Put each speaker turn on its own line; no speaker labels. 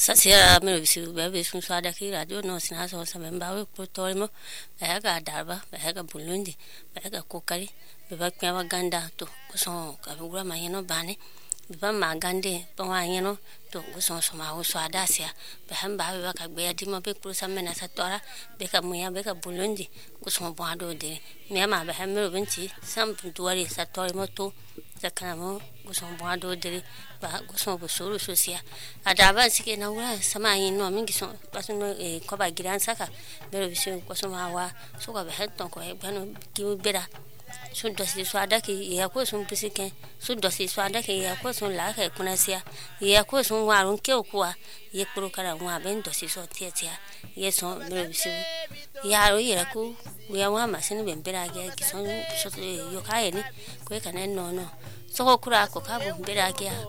Sasia me bisi bebe sun swada ki radio no sina so sa memba we protorimo ga darba ga bulundi ga kokari be ba kwa ganda to so ka ngura ma yeno bane be ba magande to wa yeno to so so ma wo swada sia be hamba be ka be adi mo be pro sa mena sa tora be ka muya be ka bulundi ko so bo ado de me ma be hamme binti sam duwari sa torimo to zakamo gusom boado dele ba gusom bo suru sosia adaba sike na wura sama yin no mingi so baso no ko ba giran saka bero biso ko so ma wa so ko be heton ko e bano ki bera so dosi so adaki ya ko so pisike so dosi so adaki ya ko so la ka kunasia ya ko so warun ke okuwa ye pro kara wa ben dosi so tietia ye so bero biso ya ro yera ku ya wa masini be bera ga ki so yo ka ni ko ka no so ko kura ko ka bo bera ga